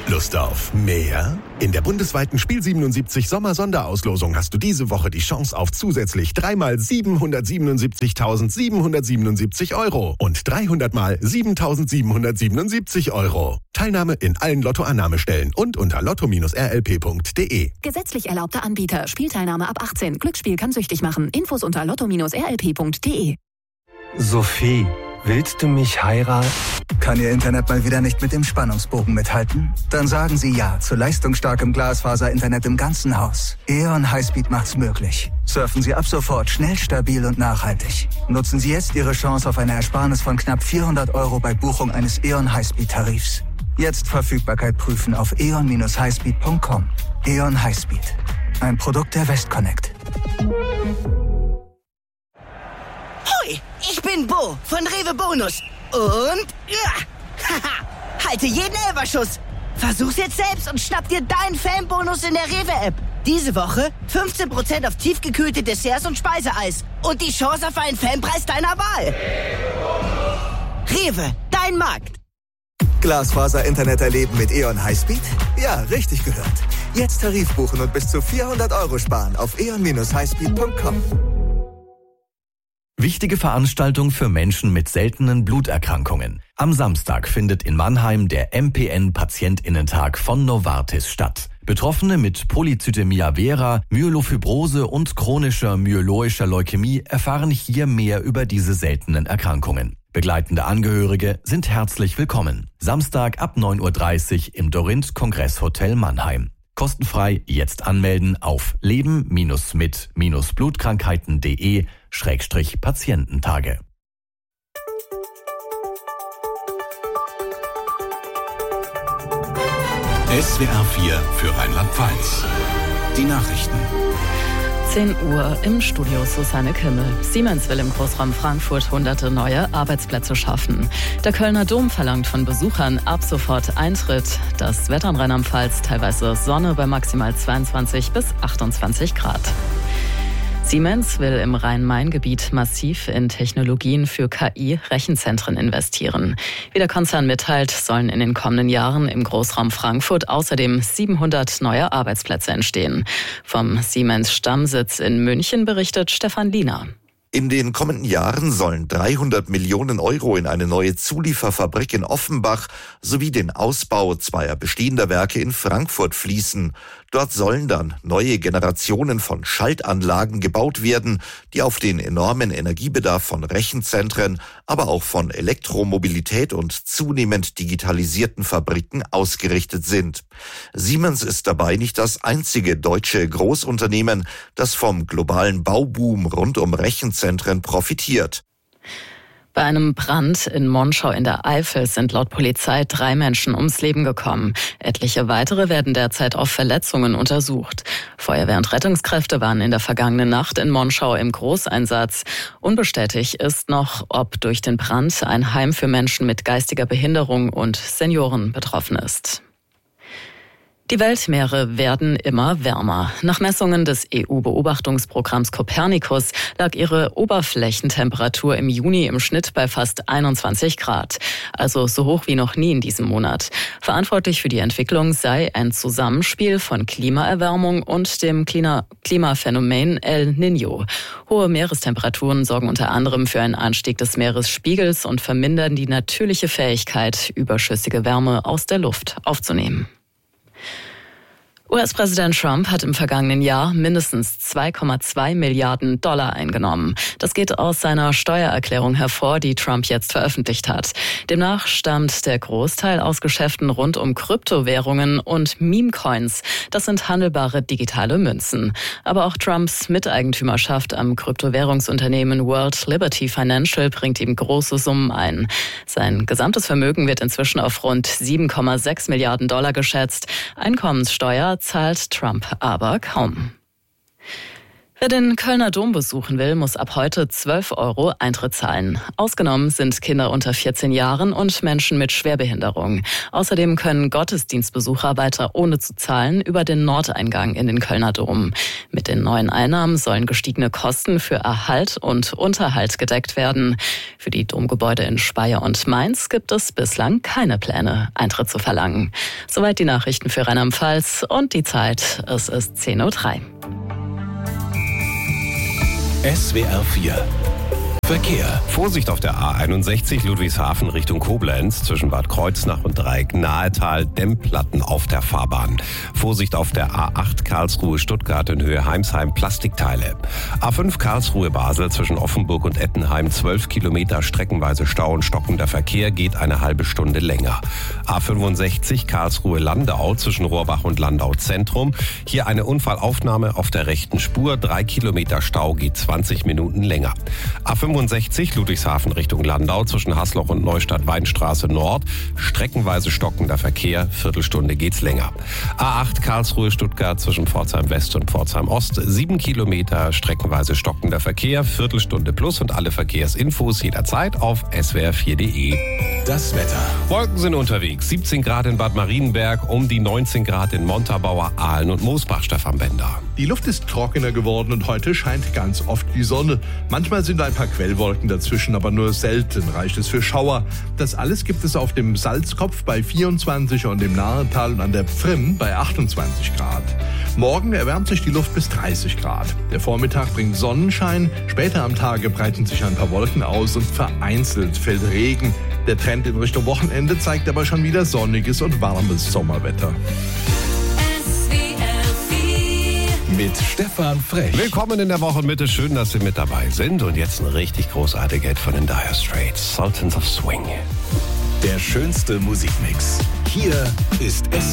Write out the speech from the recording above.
Lust auf mehr? In der bundesweiten Spiel 77 Sommer-Sonderauslosung hast du diese Woche die Chance auf zusätzlich 3-mal 777.777 € und 300-mal 7.777 €. Teilnahme in allen Lottoannahmestellen und unter lotto-rlp.de. Gesetzlich erlaubter Anbieter. Spielteilnahme ab 18. Glücksspiel kann süchtig machen. Infos unter lotto-rlp.de. Sophie, willst du mich heiraten? Kann Ihr Internet mal wieder nicht mit dem Spannungsbogen mithalten? Dann sagen Sie ja zu leistungsstarkem Glasfaser-Internet im ganzen Haus. E.ON Highspeed macht's möglich. Surfen Sie ab sofort schnell, stabil und nachhaltig. Nutzen Sie jetzt Ihre Chance auf eine Ersparnis von knapp 400 € bei Buchung eines E.ON Highspeed-Tarifs. Jetzt Verfügbarkeit prüfen auf eon-highspeed.com. E.ON Highspeed. Ein Produkt der Westconnect. Hoi, ich bin Bo von Rewe Bonus. Und halte jeden Elferschuss. Versuch's jetzt selbst und schnapp dir deinen Fanbonus in der Rewe-App. Diese Woche 15% auf tiefgekühlte Desserts und Speiseeis. Und die Chance auf einen Fanpreis deiner Wahl. Rewe, dein Markt. Glasfaser-Internet erleben mit E.ON Highspeed? Ja, richtig gehört. Jetzt Tarif buchen und bis zu 400 € sparen auf eon-highspeed.com. Wichtige Veranstaltung für Menschen mit seltenen Bluterkrankungen. Am Samstag findet in Mannheim der MPN-Patientinnentag von Novartis statt. Betroffene mit Polycythemia vera, Myelofibrose und chronischer myeloischer Leukämie erfahren hier mehr über diese seltenen Erkrankungen. Begleitende Angehörige sind herzlich willkommen. Samstag ab 9:30 Uhr im Dorint Kongresshotel Mannheim. Kostenfrei jetzt anmelden auf leben-mit-blutkrankheiten.de/Patiententage. SWR 4 für Rheinland-Pfalz. Die Nachrichten. 10 Uhr im Studio Susanne Kimmel. Siemens will im Großraum Frankfurt hunderte neue Arbeitsplätze schaffen. Der Kölner Dom verlangt von Besuchern ab sofort Eintritt. Das Wetter in Rheinland-Pfalz teilweise Sonne bei maximal 22 bis 28 Grad. Siemens will im Rhein-Main-Gebiet massiv in Technologien für KI-Rechenzentren investieren. Wie der Konzern mitteilt, sollen in den kommenden Jahren im Großraum Frankfurt außerdem 700 neue Arbeitsplätze entstehen. Vom Siemens-Stammsitz in München berichtet Stefan Liener. In den kommenden Jahren sollen 300 Millionen € in eine neue Zulieferfabrik in Offenbach sowie den Ausbau zweier bestehender Werke in Frankfurt fließen. Dort sollen dann neue Generationen von Schaltanlagen gebaut werden, die auf den enormen Energiebedarf von Rechenzentren, aber auch von Elektromobilität und zunehmend digitalisierten Fabriken ausgerichtet sind. Siemens ist dabei nicht das einzige deutsche Großunternehmen, das vom globalen Bauboom rund um Rechenzentren profitiert. Bei einem Brand in Monschau in der Eifel sind laut Polizei 3 Menschen ums Leben gekommen. Etliche weitere werden derzeit auf Verletzungen untersucht. Feuerwehr und Rettungskräfte waren in der vergangenen Nacht in Monschau im Großeinsatz. Unbestätigt ist noch, ob durch den Brand ein Heim für Menschen mit geistiger Behinderung und Senioren betroffen ist. Die Weltmeere werden immer wärmer. Nach Messungen des EU-Beobachtungsprogramms Copernicus lag ihre Oberflächentemperatur im Juni im Schnitt bei fast 21 Grad, also so hoch wie noch nie in diesem Monat. Verantwortlich für die Entwicklung sei ein Zusammenspiel von Klimaerwärmung und dem Klimaphänomen El Niño. Hohe Meerestemperaturen sorgen unter anderem für einen Anstieg des Meeresspiegels und vermindern die natürliche Fähigkeit, überschüssige Wärme aus der Luft aufzunehmen. US-Präsident Trump hat im vergangenen Jahr mindestens 2,2 Milliarden $ eingenommen. Das geht aus seiner Steuererklärung hervor, die Trump jetzt veröffentlicht hat. Demnach stammt der Großteil aus Geschäften rund um Kryptowährungen und Meme-Coins. Das sind handelbare digitale Münzen. Aber auch Trumps Miteigentümerschaft am Kryptowährungsunternehmen World Liberty Financial bringt ihm große Summen ein. Sein gesamtes Vermögen wird inzwischen auf rund 7,6 Milliarden $ geschätzt. Einkommenssteuer zahlt Trump aber kaum. Wer den Kölner Dom besuchen will, muss ab heute 12 € Eintritt zahlen. Ausgenommen sind Kinder unter 14 Jahren und Menschen mit Schwerbehinderung. Außerdem können Gottesdienstbesucher weiter ohne zu zahlen über den Nordeingang in den Kölner Dom. Mit den neuen Einnahmen sollen gestiegene Kosten für Erhalt und Unterhalt gedeckt werden. Für die Domgebäude in Speyer und Mainz gibt es bislang keine Pläne, Eintritt zu verlangen. Soweit die Nachrichten für Rheinland-Pfalz und die Zeit. Es ist 10:03 Uhr. SWR 4 Verkehr. Vorsicht auf der A61 Ludwigshafen Richtung Koblenz zwischen Bad Kreuznach und Dreieck-Nahetal, Dämmplatten auf der Fahrbahn. Vorsicht auf der A8 Karlsruhe-Stuttgart in Höhe Heimsheim, Plastikteile. A5 Karlsruhe-Basel zwischen Offenburg und Ettenheim, 12 Kilometer streckenweise Stau und stockender Verkehr, geht eine halbe Stunde länger. A65 Karlsruhe-Landau zwischen Rohrbach und Landau Zentrum. Hier eine Unfallaufnahme auf der rechten Spur, 3 Kilometer Stau, geht 20 Minuten länger. A65 Ludwigshafen Richtung Landau zwischen Hasloch und Neustadt-Weinstraße Nord. Streckenweise stockender Verkehr, Viertelstunde geht's länger. A8 Karlsruhe-Stuttgart zwischen Pforzheim West und Pforzheim Ost. 7 Kilometer streckenweise stockender Verkehr, Viertelstunde plus und alle Verkehrsinfos jederzeit auf swr4.de. Das Wetter. Wolken sind unterwegs. 17 Grad in Bad Marienberg, um die 19 Grad in Montabaur, Aalen und Moosbach, Stefan Bender. Die Luft ist trockener geworden und heute scheint ganz oft die Sonne. Manchmal sind ein paar Quellwolken dazwischen, aber nur selten reicht es für Schauer. Das alles gibt es auf dem Salzkopf bei 24 und im Nahetal und an der Pfrimm bei 28 Grad. Morgen erwärmt sich die Luft bis 30 Grad. Der Vormittag bringt Sonnenschein, später am Tage breiten sich ein paar Wolken aus und vereinzelt fällt Regen. Der Trend in Richtung Wochenende zeigt aber schon wieder sonniges und warmes Sommerwetter. Mit Stefan Frech. Willkommen in der Wochenmitte. Schön, dass Sie mit dabei sind. Und jetzt ein richtig großartiger Hit von den Dire Straits. Sultans of Swing. Der schönste Musikmix. Hier ist